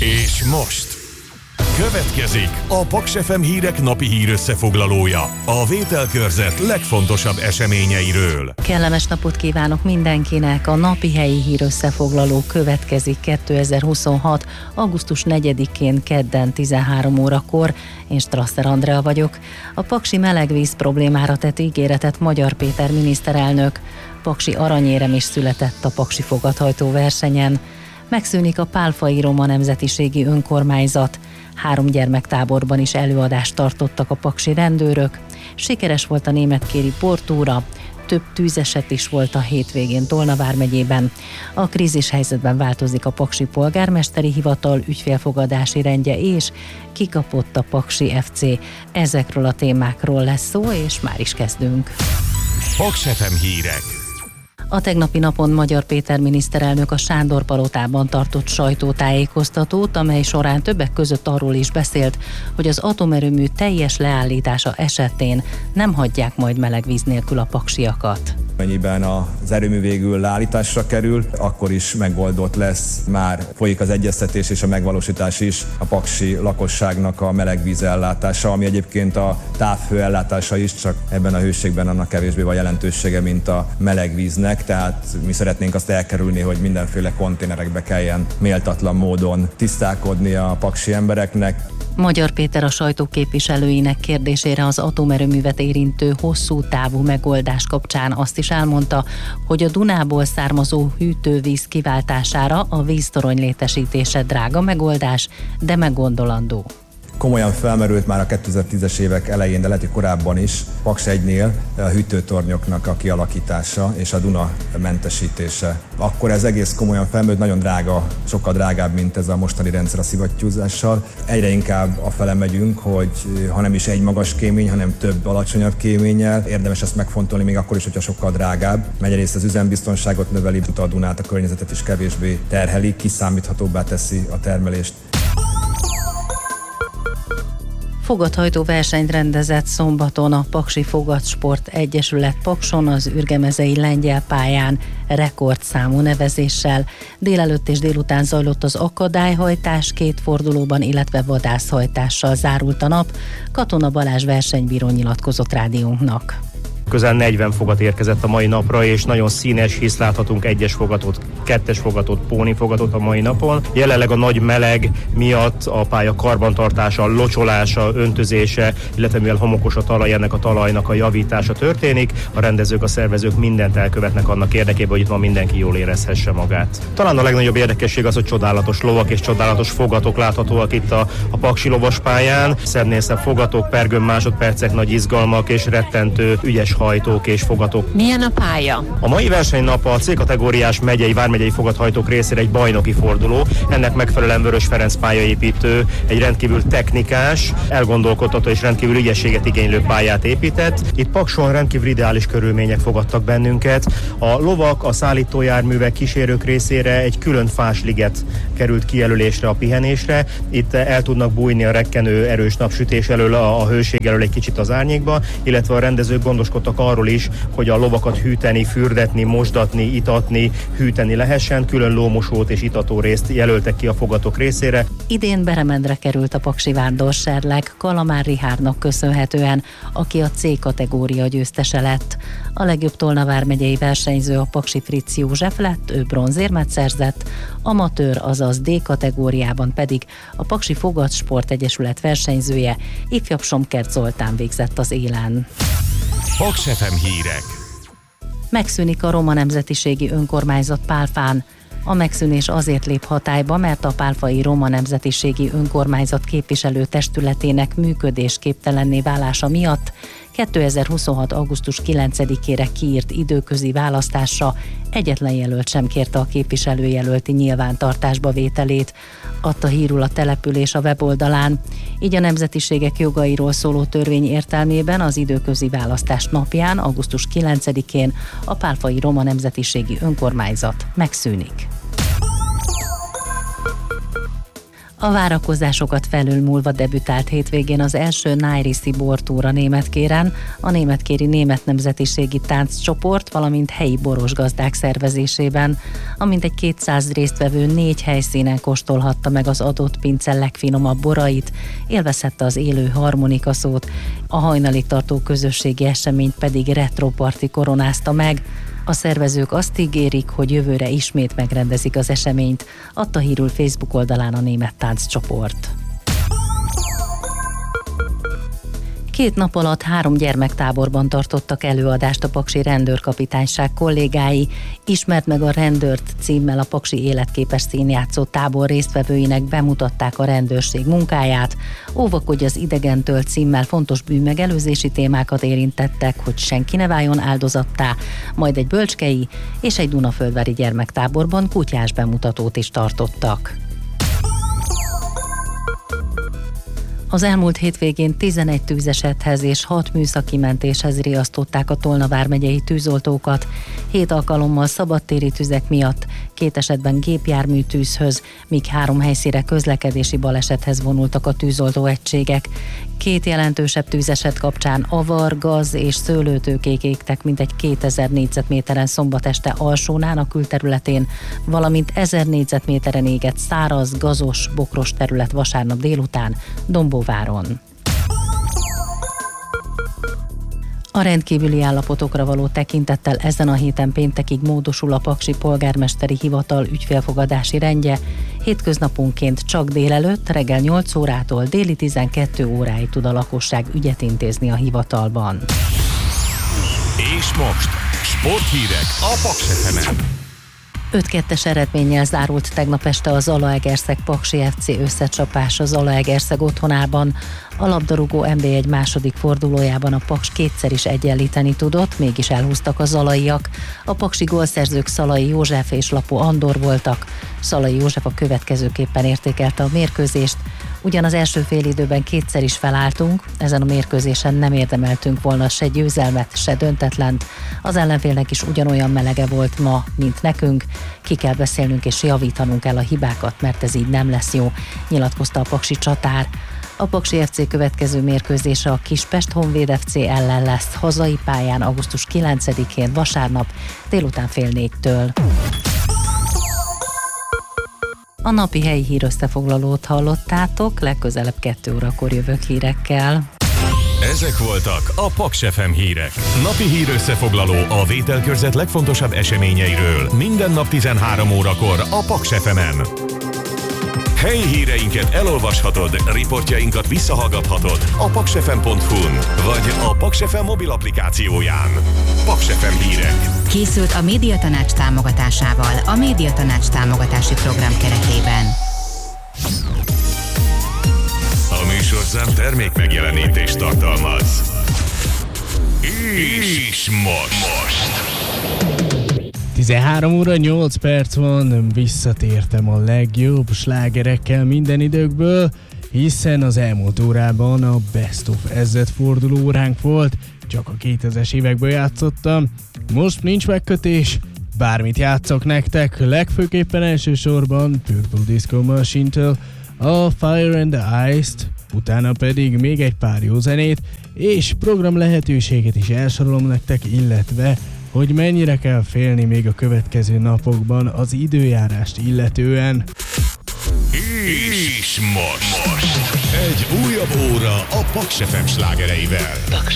És most következik a Paks FM hírek napi hírösszefoglalója, a vételkörzet legfontosabb eseményeiről. Kellemes napot kívánok mindenkinek, a napi helyi hírösszefoglaló következik 2026. augusztus 4-én kedden 13 órakor. Én Strasser Andrea vagyok. A paksi melegvíz problémára tett ígéretet Magyar Péter miniszterelnök. Paksi aranyérem is született a paksi fogathajtó versenyen. Megszűnik a Pálfai Roma Nemzetiségi Önkormányzat. 3 gyermektáborban is előadást tartottak a paksi rendőrök. Sikeres volt a németkéri portúra, több tűzeset is volt a hétvégén Tolna vármegyében. A krízis helyzetben változik a paksi polgármesteri hivatal ügyfélfogadási rendje és kikapott a Paksi FC. Ezekről a témákról lesz szó, és már is kezdünk. Paks FM hírek. A tegnapi napon Magyar Péter miniszterelnök a Sándor palotában tartott sajtótájékoztatót, amely során többek között arról is beszélt, hogy az atomerőmű teljes leállítása esetén nem hagyják majd melegvíz nélkül a paksiakat. Mennyiben az erőmű végül leállításra kerül, akkor is megoldott lesz, már folyik az egyeztetés és a megvalósítás is a paksi lakosságnak a melegvíz ellátása, ami egyébként a távhő ellátása is, csak ebben a hőségben annak kevésbé van jelentősége, mint a melegvíznek, tehát mi szeretnénk azt elkerülni, hogy mindenféle konténerekbe kelljen méltatlan módon tisztálkodni a paksi embereknek. Magyar Péter a sajtó képviselőinek kérdésére az atomerőművet érintő hosszú távú megoldás kapcsán azt is elmondta, hogy a Dunából származó hűtővíz kiváltására a víztorony létesítése drága megoldás, de meggondolandó. Komolyan felmerült már a 2010-es évek elején, de lehet, hogy korábban is Paks 1-nél a hűtőtornyoknak a kialakítása és a Duna mentesítése. Akkor ez egész komolyan felmerült, nagyon drága, sokkal drágább, mint ez a mostani rendszer a szivattyúzással. Egyre inkább afele megyünk, hogy ha nem is egy magas kémény, hanem több alacsonyabb kéménnyel. Érdemes ezt megfontolni, még akkor is, hogyha sokkal drágább. Egyrészt az üzembiztonságot növeli, a Dunát, a környezetet is kevésbé terheli, kiszámíthatóbbá teszi a termelést. Fogathajtó versenyt rendezett szombaton a Paksi Fogatsport Egyesület Pakson az ürgemezei lengyel pályán rekordszámú nevezéssel. Délelőtt és délután zajlott az akadályhajtás, 2 fordulóban, illetve vadászhajtással zárult a nap. Katona Balázs versenybíró nyilatkozott rádiónknak. Közel 40 fogat érkezett a mai napra, és nagyon színes, hisz láthatunk 1-es fogatot, 2-es fogatot, póni fogatot a mai napon. Jelenleg a nagy meleg miatt a pálya karbantartása, locsolása, öntözése, illetve mivel homokos a talaj, ennek a talajnak a javítása történik. A rendezők, a szervezők mindent elkövetnek annak érdekében, hogy itt ma mindenki jól érezhesse magát. Talán a legnagyobb érdekesség az, hogy csodálatos lovak és csodálatos fogatok láthatóak itt a Paksi lovaspályán. Szebbnél szebb fogatok, pergőn másodpercek, nagy izgalmak és rettentő ügyes hajtók és fogatok. Milyen a pálya? A mai versenynap a C-kategóriás vármegyei fogathajtók részére egy bajnoki forduló. Ennek megfelelően Vörös Ferenc pályaépítő egy rendkívül technikás, elgondolkodtató és rendkívül ügyességet igénylő pályát épített. Itt Pakson rendkívül ideális körülmények fogadtak bennünket. A lovak, a szállítójárművek, kísérők részére egy külön fásliget került kijelölésre a pihenésre. Itt el tudnak bújni a rekkenő erős napsütés elől, a hőség elől egy kicsit az árnyékba, illetve a rendezők gondoskodtak arról is, hogy a lovakat hűteni, fürdetni, mosdatni, itatni, hűteni lehessen. Külön lómosót és itató részt jelöltek ki a fogatok részére. Idén Beremendre került a paksi vándorserleg Kalamár Richárdnak köszönhetően, aki a C kategória győztese lett. A legjobb Tolna vármegyei versenyző a paksi Fritz József lett, ő bronzérmet szerzett, amatőr, azaz D kategóriában pedig a Paksi Fogatsport Egyesület versenyzője, ifjabb Somkert Zoltán végzett az élen. Paks FM hírek. Megszűnik a Roma Nemzetiségi Önkormányzat Pálfán. A megszűnés azért lép hatályba, mert a Pálfai Roma Nemzetiségi Önkormányzat képviselő testületének működésképtelenné válása miatt 2026. augusztus 9-ére kiírt időközi választásra egyetlen jelölt sem kérte a képviselőjelölti nyilvántartásba vételét, adta hírul a település a weboldalán. Így a nemzetiségek jogairól szóló törvény értelmében az időközi választás napján, augusztus 9-én a Pálfai Roma Nemzetiségi Önkormányzat megszűnik. A várakozásokat felülmúlva debütált hétvégén az első Nájriszi bortúra Németkéren, a németkéri német nemzetiségi tánccsoport, valamint helyi borosgazdák szervezésében. Amint egy 200 résztvevő 4 helyszínen kóstolhatta meg az adott pince legfinomabb borait, élvezhette az élő harmonikaszót, a hajnalig tartó közösségi eseményt pedig retroparti koronázta meg. A szervezők azt ígérik, hogy jövőre ismét megrendezik az eseményt, adta hírül Facebook oldalán a német tánccsoport. 2 nap alatt 3 gyermektáborban tartottak előadást a paksi rendőrkapitányság kollégái. Ismerd meg a rendőrt címmel a paksi életképes színjátszó tábor résztvevőinek bemutatták a rendőrség munkáját. Óvakodj az idegentől címmel fontos bűnmegelőzési témákat érintettek, hogy senki ne váljon áldozattá, majd egy bölcskei és egy Dunaföldvári gyermektáborban kutyás bemutatót is tartottak. Az elmúlt hétvégén 11 tűzesethez és 6 műszaki mentéshez riasztották a Tolna vármegyei tűzoltókat. 7 alkalommal szabadtéri tüzek miatt, 2 esetben gépjármű tűzhöz, míg 3 helyszínre közlekedési balesethez vonultak a tűzoltó egységek. 2 jelentősebb tűzeset kapcsán avar, gaz és szőlőtőkék égtek mintegy 2000 négyzetméteren szombat este Alsónán a külterületén, valamint 1000 négyzetméteren égett száraz, gazos, bokros terület vasárnap délután Dombóváron. A rendkívüli állapotokra való tekintettel ezen a héten péntekig módosul a paksi polgármesteri hivatal ügyfélfogadási rendje. Hétköznaponként csak délelőtt, reggel 8 órától déli 12 óráig tud a lakosság ügyet intézni a hivatalban. És most sporthírek a Paks FM-en. 5-2-es eredménnyel zárult tegnap este a Zalaegerszeg-Paksi FC összecsapás a Zalaegerszeg otthonában. A labdarúgó NB1 második fordulójában a Paks kétszer is egyenlíteni tudott, mégis elhúztak a zalaiak. A paksi gólszerzők Szalai József és Lapó Andor voltak. Szalai József a következőképpen értékelte a mérkőzést. Ugyan az első félidőben 2-szer is felálltunk, ezen a mérkőzésen nem érdemeltünk volna se győzelmet, se döntetlent. Az ellenfélnek is ugyanolyan melege volt ma, mint nekünk. Ki kell beszélnünk és javítanunk kell a hibákat, mert ez így nem lesz jó, nyilatkozta a paksi csatár. A Paksi FC következő mérkőzése a Kispest Honvéd FC ellen lesz hazai pályán augusztus 9-én vasárnap délután 3:30-től. A napi helyi hírösszefoglalót hallottátok, legközelebb 2 órakor jövök hírekkel. Ezek voltak a Paks FM hírek. Napi hírösszefoglaló a vételkörzet legfontosabb eseményeiről. Minden nap 13 órakor a Paks FM-en. Helyi híreinket elolvashatod, riportjainkat visszahallgathatod a paksfm.hu-n vagy a Paks FM mobil applikációján. Paks FM hírek. Készült a Médiatanács támogatásával a Médiatanács támogatási program keretében. A műsorszám termék megjelenítést tartalmaz. És most. 13 óra 8 perc van, visszatértem a legjobb slágerekkel minden időkből, hiszen az elmúlt órában a Best of ezredforduló óránk volt, csak a 2000-es évekből játszottam. Most nincs megkötés, bármit játszok nektek, legfőképpen elsősorban Purple Disco Machine-től a Fire and the Ice-t, utána pedig még egy pár jó zenét, és program lehetőséget is elsorolom nektek, illetve hogy mennyire kell félni még a következő napokban az időjárást illetően. És most egy újabb óra a Paks FM slágereivel.